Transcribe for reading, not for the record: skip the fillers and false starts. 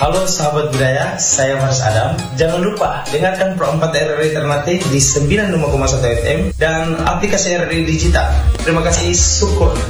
Halo sahabat budaya, saya Faris Adam. Jangan lupa dengarkan Pro 4 RRI Ternate di 95,1 FM dan aplikasi RRI Digital. Terima kasih, syukur.